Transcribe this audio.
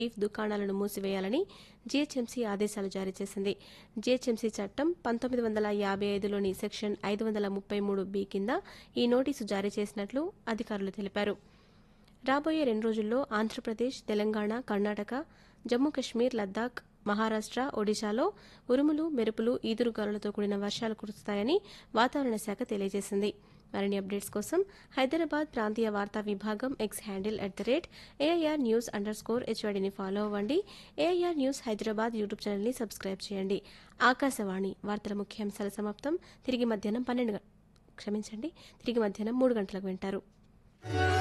Beef దుకాణాలను మూసివేయాలని GHMC ఆదేశాలు జారీ చేసింది. జీహెచ్ఎంసీ చట్టం 1955లోని సెక్షన్ 533 కింద ఈ నోటీసు జారీ చేసినట్లు అధికారులు తెలిపారు. రాబోయే 2 రోజుల్లో ఆంధ్రప్రదేశ్, తెలంగాణ, కర్ణాటక, జమ్మూ కశ్మీర్, లద్దాఖ్, మహారాష్ట్ర, ఒడిశాలో ఉరుములు, మెరుపులు, ఈదురుగాలులతో కూడిన వర్షాలు కురుస్తాయని వాతావరణ శాఖ తెలియజేసింది. మరిన్ని అప్డేట్స్ కోసం హైదరాబాద్ ప్రాంతీయ వార్తా విభాగం ఎక్స్ హ్యాండిల్ @AIR_News_HYDని ఫాలో అవ్వండి. AIR న్యూస్ హైదరాబాద్ యూట్యూబ్ ఛానల్ని సబ్స్క్రైబ్ చేయండి. ఆకాశవాణి వార్తల ముఖ్యాంశాల సమాప్తం. తిరిగి మధ్యాహ్నం 3 గంటలకు వింటారు.